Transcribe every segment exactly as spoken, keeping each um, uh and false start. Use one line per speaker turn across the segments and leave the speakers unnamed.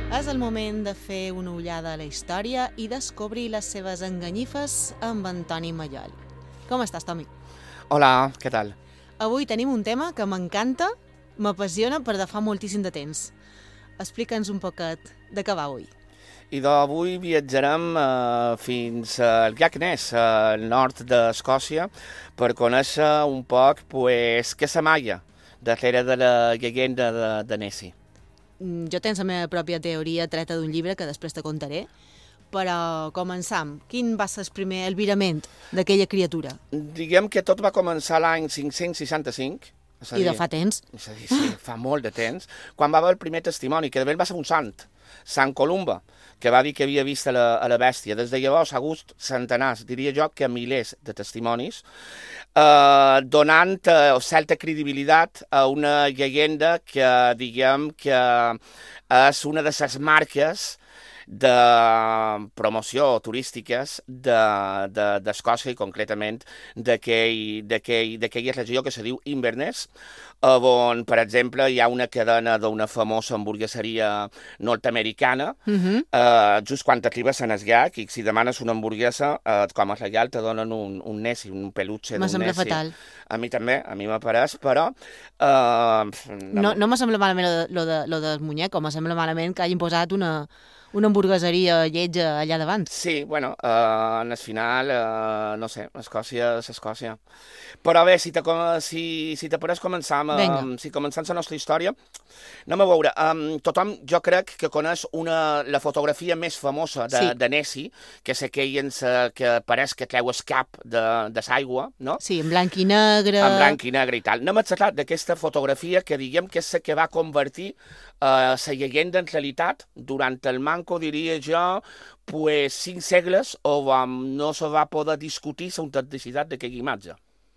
És el moment de fer una ullada a la història i descobrir les seves enganyifes amb Antoni Mallol. Com estàs, Tomi?
Hola, què tal?
Avui tenim un tema que m'encanta, m'apassiona per de fa moltíssim de temps. Explica'ns un poquet de què va avui.
I d'avui viatjarem eh, fins al llac Ness, al nord d'Escòcia, per conèixer un poc pues, què s'amaia darrere de la llegenda de, de Nessie.
Jo tens la meva pròpia teoria treta d'un llibre que després te contaré, però començam. Quin va ser el primer albirament d'aquella criatura?
Diguem que tot va començar l'any cinc-cents seixanta-cinc.
I de fa temps.
És a dir, sí, fa molt de temps, quan va haver el primer testimoni, que de ben va ser un sant, Sant Columba, que va dir que havia vist a la, a la bèstia. Des de llavors ha hagut centenars, diria jo que milers de testimonis, eh, donant eh, certa credibilitat a una llegenda que, diguem, que és una de les marques de promoció turístiques d'Escòcia de, de, i concretament d'aquella regió que se diu Inverness, on, per exemple, hi ha una cadena d'una famosa hamburgueseria nord-americana, uh -huh. eh, just quan t'arribes en el llac, i si demanes una hamburguesa, eh, com a regal te donen un, un Nessie, un peluche d'un Nessie.
Me sembla fatal.
A mi també, a mi m'apareix, però... Eh,
no no me sembla malament lo, de, lo del muñeco, me sembla malament que hagin posat una... una hamburgueseria lletja allà davant.
Sí, bueno, uh, en el final, uh, no sé, Escòcia és Escòcia. Però bé, si te, si, si te pareix començar amb, um, si començant la nostra història, anem a veure, um, tothom jo crec que coneix una, la fotografia més famosa de, sí. de Nessie, que és aquella sa, que pareix que treu el cap de, de l'aigua, no?
Sí, en blanc i negre.
En blanc i negre i tal. Anem a xerrar d'aquesta fotografia que diguem que és la que va convertir la uh, llegenda en realitat durant el manco, diria jo, pues, cinc segles on no se va poder discutir l'autenticitat d'aquella imatge.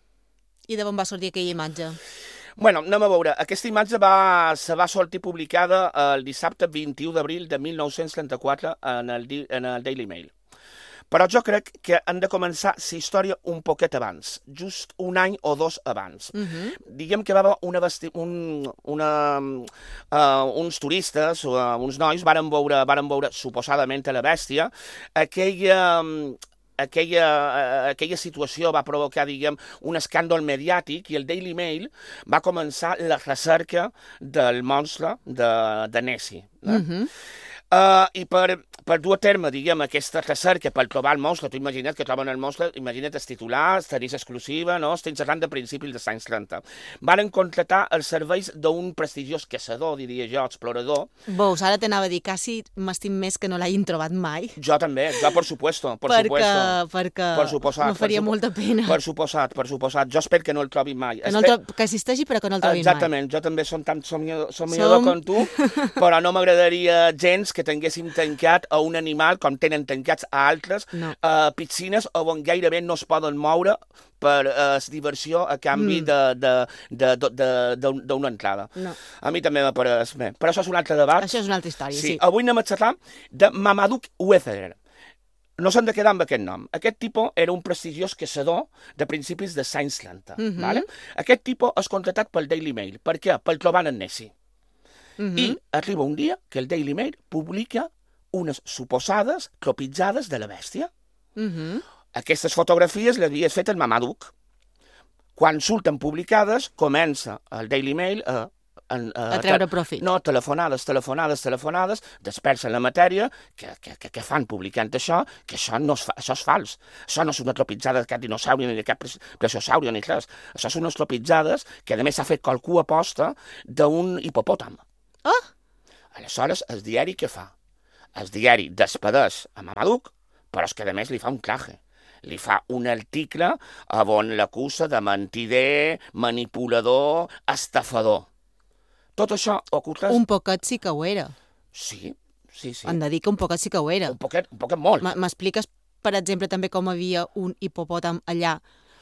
I d'on va sortir aquella imatge?
Bueno, anem a veure. Aquesta imatge va, se va sortir publicada el dissabte vint-i-u d'abril de mil nou-cents trenta-quatre en el, en el Daily Mail. Però jo crec que han de començar la història un poquet abans, just un any o dos abans. Uh-huh. Diguem que va haver una vesti... un, una, uh, uns turistes, uh, uns nois, varen veure, varen veure suposadament a la bèstia, aquella... Um, Aquella, aquella situació va provocar, diguem, un escàndol mediàtic i el Daily Mail va començar la recerca del monstre de, de Nessie. Eh? Uh-huh. Uh, I per, per dur a terme, diguem, aquesta recerca per trobar el monstre, tu imagina't que troben el monstre, imagina't els titulars, tarís exclusiva, no? Estem xerrant de principis dels anys trenta. Varen contractar els serveis d'un prestigiós caçador, diria jo, explorador.
Veus, ara t'anava a dir, quasi m'estim més que no l'hagin trobat mai.
Jo també, jo per supuesto, per
perquè,
supuesto.
Perquè
per suposat,
me faria
per
molta pena.
Per suposat, per suposat. Jo espero que no el trobin mai.
Que, no el tro que existeixi, però que no el trobin
Exactament.
mai.
Jo també som tan somiador, somiador Som... com tu, però no m'agradaria gens que tinguéssim tancat a un animal com tenen tancats a altres no. uh, piscines on gairebé no es poden moure per uh, diversió a canvi mm. d'una entrada. No. A mi també m'apareix bé. Però això és un altre debat.
Això és una altra història, sí.
sí. Avui anem a xerrar de Marmaduke Wetherell. No s'han de quedar amb aquest nom. Aquest tipus era un prestigiós caçador de principis dels anys trenta. Mm -hmm. vale? Aquest tipus és contractat pel Daily Mail. Per què? Per trobar en Nessie. Mm -hmm. I arriba un dia que el Daily Mail publica unes suposades tropitzades de la bèstia. Uh-huh. Aquestes fotografies les havia fet el Marmaduke. Quan surten publicades, comença el Daily Mail a...
A, a, a treure profit.
No, telefonades, telefonades, telefonades, dispersen la matèria, que, que, que, que fan publicant això, que això, no és, això és fals. Això no és una tropitzada de cap dinosauri ni de cap plesiosauri ni res. Això són unes tropitzades que, a més, s'ha fet qualcú aposta d'un hipopòtam.
Oh!
Aleshores, el diari què fa? El diari despedeix a Marmaduke, però és que a més li fa un traje. Li fa un article on l'acusa de mentider, manipulador, estafador. Tot això ocorre...
Un poquet sí que ho era.
Sí, sí, sí.
Han de dir que un poquet sí que ho era.
Un poquet, un poquet molt.
M'expliques, per exemple, també com havia un hipopòtam allà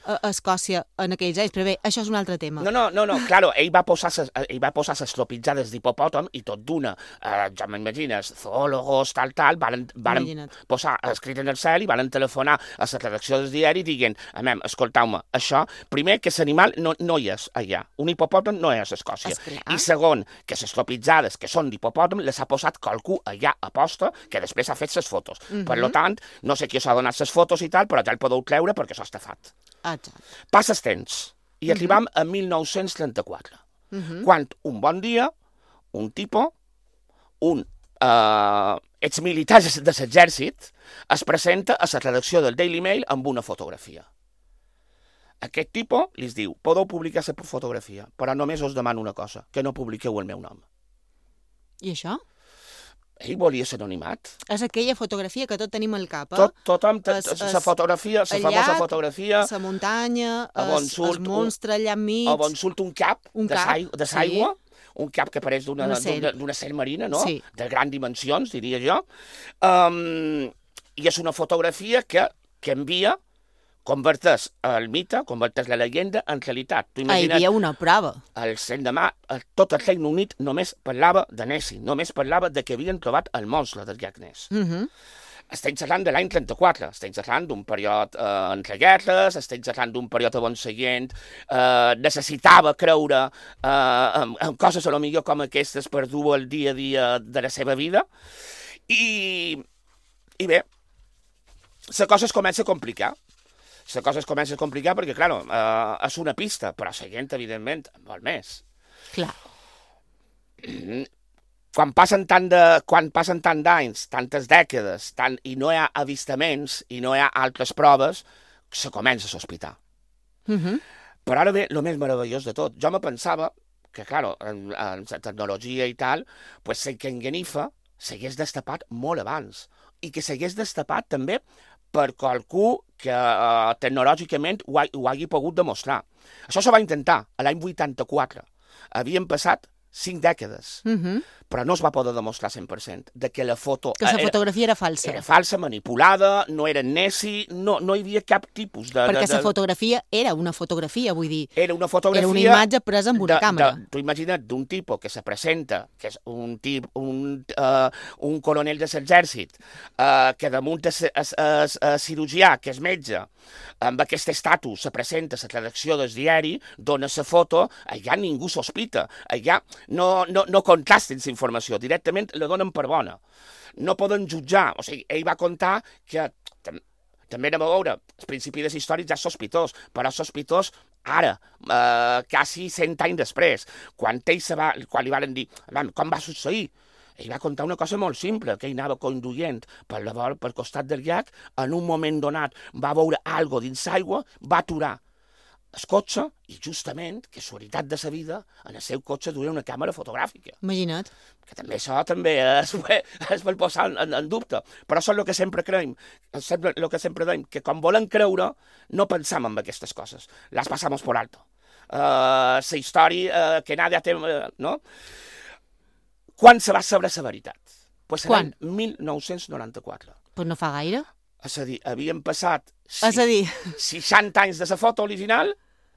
a, a Escòcia en aquells anys, però bé, això és un altre tema.
No, no, no, no, claro, ell va posar ses, ell va posar ses tropitzades d'hipopòtam i tot d'una, eh, ja m'imagines, zoòlogos, tal, tal, van, van posar escrit en el cel i van telefonar a la redacció del diari dient, amem, escoltau-me, això, primer, que l'animal no, no hi és allà, un hipopòtam no és a Escòcia,
Esclar.
i segon, que les tropitzades que són d'hipopòtam les ha posat qualcú allà a posta que després ha fet les fotos. Mm -hmm. Per lo tant, no sé qui us ha donat les fotos i tal, però ja el podeu treure perquè això està fat.
Exacte.
Passa el temps i arribam uh -huh. a mil nou-cents trenta-quatre, uh -huh. quan un bon dia un tipo, un uh, exmilitar de l'exèrcit, es presenta a la redacció del Daily Mail amb una fotografia. Aquest tipo li diu, podeu publicar la fotografia, però només us demano una cosa, que no publiqueu el meu nom.
I això?
Ell volia ser anonimat.
És aquella fotografia que tot tenim al cap, eh?
Tot, tothom, la fotografia, la famosa fotografia...
La muntanya,
el
monstre allà enmig...
On surt un cap de l'aigua, un cap que pareix d'una serp marina, no?
Sí.
De grans dimensions, diria jo. Um, I és una fotografia que, que envia, converteix el mite, converteix la llegenda en realitat.
Ah, hi havia una prova.
El l'endemà, tot el Regne Unit només parlava de Nessie, només parlava de que havien trobat el monstre del llac Ness. Uh -huh. Estem parlant de l'any trenta-quatre, estem parlant d'un període eh, entre guerres, estem parlant d'un període on la gent eh, necessitava creure eh, en, en coses a lo millor com aquestes per dur el dia a dia de la seva vida. I, i bé, la cosa es comença a complicar. La cosa es comença a complicar perquè, clar, eh, és una pista, però la gent, evidentment, vol més.
Clar.
Quan passen tant de, quan passen tant d'anys, tantes dècades, tant, i no hi ha avistaments, i no hi ha altres proves, se comença a sospitar. Uh -huh. Però ara ve el més meravellós de tot. Jo me pensava que, clar, en, en la tecnologia i tal, pues, que en Genifa s'hagués destapat molt abans, i que s'hagués destapat també per qualcú que uh, tecnològicament ho, ha, ho hagi pogut demostrar. Això se va intentar l'any vuitanta-quatre. Havien passat cinc dècades, uh -huh. però no es va poder demostrar cent per cent de que la foto...
Que la fotografia era, era falsa.
Era falsa, manipulada, no era Nessie, no, no hi havia cap tipus de...
Perquè
de, de...
la fotografia era una fotografia, vull dir...
Era una fotografia...
Era una imatge presa amb una
de,
càmera.
Tu imagina't d'un tipus que se presenta, que és un tip, un, uh, un coronel de l'exèrcit, uh, que damunt és, és, és, és cirurgià, que és metge, amb aquest estatus se presenta a la redacció del diari, dona la foto, allà ningú sospita, allà no, no, no contrasten la informació, directament la donen per bona. No poden jutjar, o sigui, ell va contar que també anem a veure, al principi de la història ja és sospitós, però sospitós ara, eh, quasi cent anys després, quan ell se va, quan li van dir, com va succeir? Ell va contar una cosa molt simple, que ell anava conduint per la vora, per costat del llac, en un moment donat va veure alguna dins l'aigua, va aturar el cotxe i justament, que suaritat de sa vida, en el seu cotxe duia una càmera fotogràfica.
Imagina't.
Que també això també es, es vol posar en, en dubte. Però això és el que sempre creiem, el que sempre dèiem, que quan volen creure no pensam en aquestes coses, les passamos por alto. La uh, història uh, que nadie té... Uh, no? Quan se va saber la veritat? Pues
Quan?
En mil nou-cents noranta-quatre.
Pues no fa gaire.
És a dir, havien passat
si, és a dir...
seixanta anys de la foto original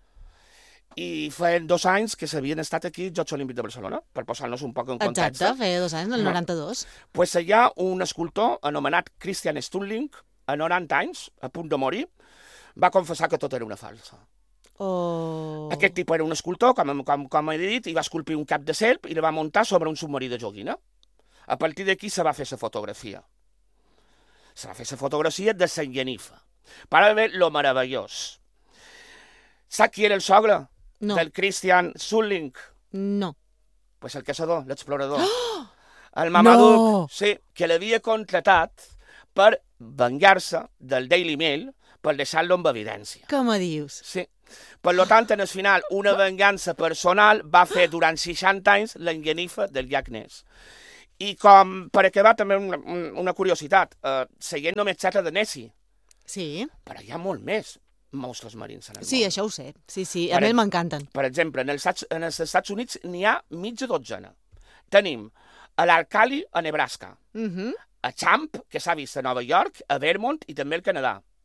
i feien dos anys que s'havien estat aquí als Jocs Olímpics de Barcelona, per posar-nos un poc en context.
Exacte, feia dos anys, el noranta-dos.
Doncs pues hi ha un escultor anomenat Christian Sturling, a noranta anys, a punt de morir, va confessar que tot era una falsa.
Oh.
Aquest tipus era un escultor, com, com, com he dit, i va esculpir un cap de serp i la va muntar sobre un submarí de joguina. A partir d'aquí se va fer la fotografia. Se va fer la fotografia de Sant Genifa. Para ver lo meravellós. Sap qui era el sogre?
No.
Del Christian Sturling?
No.
Pues el caçador, l'explorador. Oh! El Mamadou,
no.
Sí, que l'havia contratat per vengar-se del Daily Mail per deixar-lo amb evidència.
Què me dius?
Sí. Per tant, en el final, una vengança personal va fer durant seixanta anys l'engenifa del llac Ness. I com, per acabar, també una, una curiositat, eh, seguint només xerra de Nessie.
Sí.
Però hi ha molt més monstres marins en el
Sí,
món.
això ho sé. Sí, sí, a mi m'encanten.
Per exemple, en els, en els Estats Units n'hi ha mitja dotzena. Tenim a l'Arcali, a Nebraska, uh -huh. a Champ, que s'ha vist a Nova York, a Vermont i també al Canadà.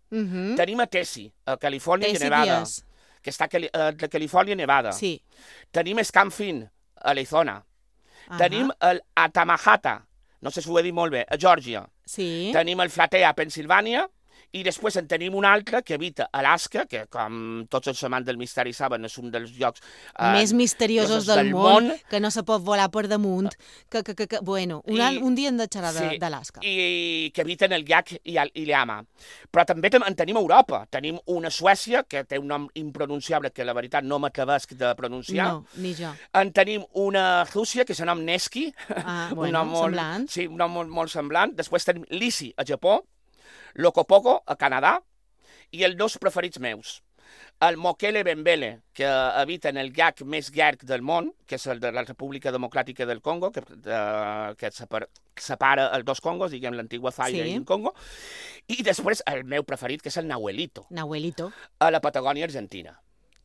Uh -huh.
Tenim a Tessie, a Califòrnia
Tessie
i Nevada,
Diaz.
que està a Cali a Califòrnia i Nevada.
Sí.
Tenim Scanfin, a Arizona.
Uh -huh.
Tenim el Atamahata, no sé si ho he dit molt bé, a Geòrgia.
Sí.
Tenim el Flatea, a Pensilvània, i després en tenim un altre que habita a Alaska, que com tots els amants del misteri saben, és un dels llocs
eh, més misteriosos del, del món, món, que no se pot volar per damunt, que, que, que, que bueno, un, I, un dia hem de xerrar sí, d'Alaska.
I que habita en el llac Iliama. Però també en tenim a Europa. Tenim una Suècia, que té un nom impronunciable, que la veritat no m'acabesc de pronunciar.
No, ni jo.
En tenim una Rússia, que és el nom Neski.
Ah, bueno, un nom semblant.
Molt, sí, un nom molt, molt semblant. Després tenim Lisi, a Japó, Locopoco, a Canadà, i els dos preferits meus, el Mokele Bembele, que habita en el llac més llarg del món, que és el de la República Democràtica del Congo, que, uh, que separa, separa els dos Congos, diguem, l'antigua Zaire sí. i el Congo, i després el meu preferit, que és el Nahuelito,
Nahuelito.
a la Patagònia Argentina.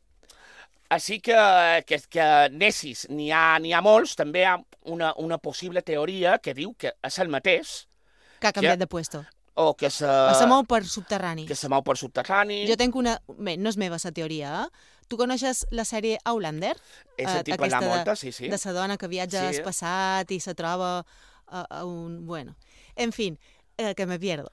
Així que, que, que Nessis n'hi ha, n'hi ha molts, també hi ha una, una possible teoria que diu que és el mateix.
Que ha canviat que, de puesto.
O que se...
O se mou per subterrani.
Que se mou per subterrani.
Jo tenc una... Bé, no és meva la teoria, eh? Tu coneixes la sèrie Outlander?
He sentit parlar molta, sí, sí.
De la dona que viatja sí. al passat i se troba a, a un... Bueno, en fin, eh, que me pierdo.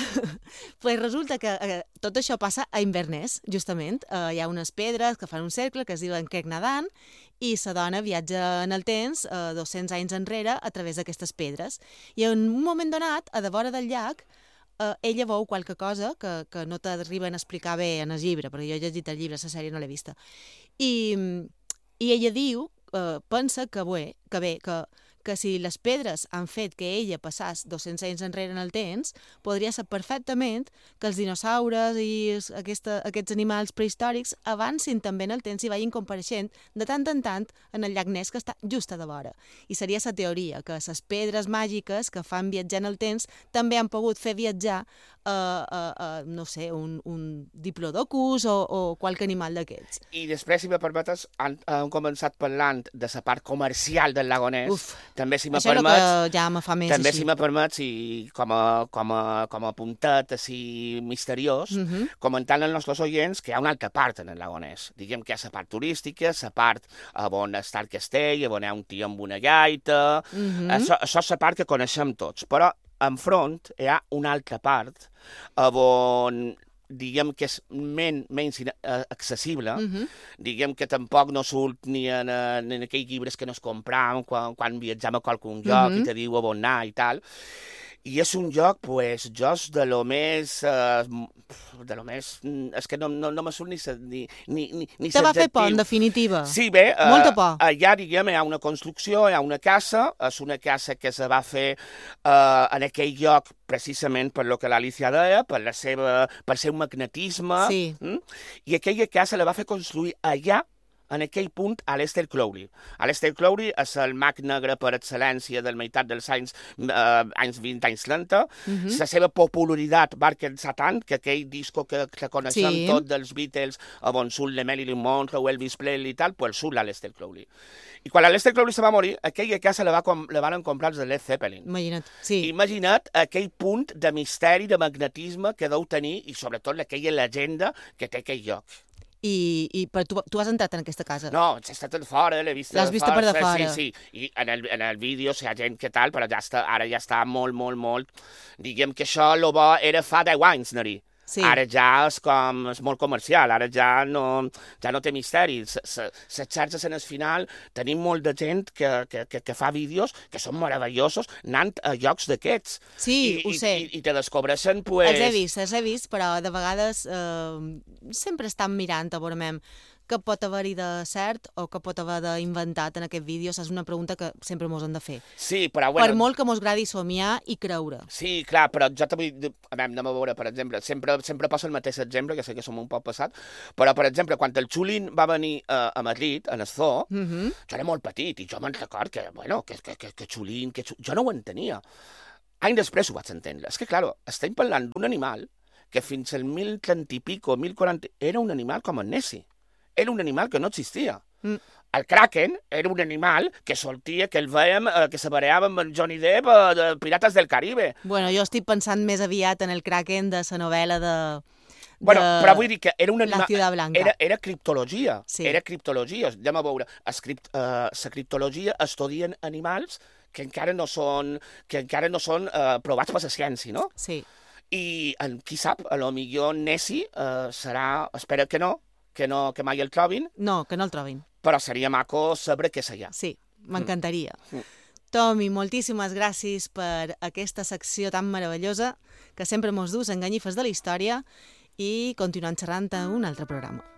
Pues resulta que eh, tot això passa a Inverness, justament. Eh, hi ha unes pedres que fan un cercle que es diuen Crec Nadant i la dona viatja en el temps eh, dos-cents anys enrere a través d'aquestes pedres. I en un moment donat, a de vora del llac, Uh, ella veu qualque cosa que, que no t'arriben a explicar bé en el llibre, perquè jo he llegit el llibre, la sèrie no l'he vista. I, i ella diu, uh, pensa que bé, que bé, que, que si les pedres han fet que ella passàs dos-cents anys enrere en el temps, podria ser perfectament que els dinosaures i aquesta, aquests animals prehistòrics avancin també en el temps i vagin compareixent de tant en tant en el llac Ness, que està just a de vora. I seria la teoria, que les pedres màgiques que fan viatjar en el temps també han pogut fer viatjar a, a, a no sé, un, un diplodocus o, o qualque animal d'aquests.
I després, si me permetes, han, han començat parlant de la part comercial del lago Ness.
Uf,
també si me
això
permets,
que ja me fa més
també
així.
si me permets, i com a, com a, com a puntet així misteriós, uh -huh. comentant als nostres oients que hi ha una altra part en el lago Ness. Diguem que hi ha la part turística, la part on està el castell, on hi ha un tio amb una gaita... Uh -huh. això, això és la part que coneixem tots, però enfront hi ha una altra part on diguem que és men, menys accessible, uh -huh. diguem que tampoc no surt ni en, en, en aquells llibres que nos compràvem quan, quan viatjam a qualcun lloc uh -huh. i te diu on anar i tal. I és un joc, pues, jocs de lo més... Uh, de lo més... És que no, no, no me surt ni... ni, ni, ni
Te va fer por, en definitiva.
Sí, bé, uh,
molta por.
Allà, diguem, hi ha una construcció, hi ha una casa, és una casa que se va fer uh, en aquell lloc precisament per lo que l'Alicia deia, per la seva, per el seu magnetisme,
sí.
mm? I aquella casa la va fer construir allà, en aquell punt, Aleister Crowley. Aleister Crowley és el mag negre per excel·lència del meitat dels anys, eh, anys vint, anys trenta. Uh -huh. La seva popularitat va alcançar tant que aquell disco que, que coneixem sí. tot dels Beatles, on surt la Marilyn Monroe, Elvis Presley i tal, pues surt l'Aleister Crowley. I quan l'Aleister Crowley se va morir, aquella casa la, va com, la van comprar els de Led Zeppelin.
Imagina't, sí.
Imagina't aquell punt de misteri, de magnetisme que deu tenir, i sobretot aquella llegenda que té aquell lloc.
I, i per tu, tu has entrat en aquesta casa?
No, he estat de fora, l'he vist de fora.
L'has vist per de fora?
Sí, sí, i en el, en el vídeo hi ha gent que tal, però ja està, ara ja està molt, molt, molt... Diguem que això, lo bo, era fa deu anys, Nari. Sí. Ara ja és, com, és molt comercial, ara ja no, ja no té misteri. Les xarxes en el final, tenim molt de gent que, que, que, que fa vídeos que són meravellosos anant a llocs d'aquests.
Sí,
I,
ho sé.
I, i te descobreixen, pues...
Els he vist, els he vist, però de vegades eh, sempre estan mirant a veure què pot haver-hi de cert o què pot haver d'inventat en aquest vídeo. És una pregunta que sempre mos hem de fer.
Sí, però... Bueno,
per molt que mos agradi somiar i creure.
Sí, clar, però jo també... A veure, anem a veure, per exemple, sempre, sempre poso el mateix exemple, que sé que som un poc passat, però, per exemple, quan el Xulín va venir a, a Madrid, a Zoo, uh -huh. jo era molt petit, i jo me'n record que, bueno, que, que, que, que Xulín, que Xulín... Jo no ho entenia. Any després ho vaig entendre. És que, clar, estem parlant d'un animal que fins al mil trenta i pico, mil quaranta, era un animal com el Nessie. Era un animal que no existia. Mm. El Kraken era un animal que sortia, que el veiem, eh, que se bareava amb en Johnny Depp eh, de Pirates del Caribe.
Bueno, jo estic pensant més aviat en el Kraken de la novel·la de,
Bueno, però vull dir que era una
la Ciudad Blanca.
Era, era criptologia.
Sí.
Era criptologia. Anem a veure. Escript, uh, la criptologia estudien animals que encara no són, que encara no són uh, provats per la ciència, no?
Sí.
I en, qui sap, a lo millor Nessie uh, serà... Espera que no, que no, que mai el trobin.
No, que no el trobin.
Però seria maco saber què seria.
Sí, m'encantaria.
Mm.
Tomi, moltíssimes gràcies per aquesta secció tan meravellosa que sempre mos dus enganyifes de la història i continuant xerrant a un altre programa.